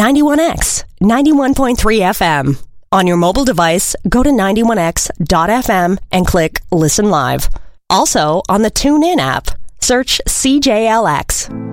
91X, 91.3 FM. On your mobile device, go to 91x.fm and click Listen Live. Also, on the TuneIn app, search CJLX.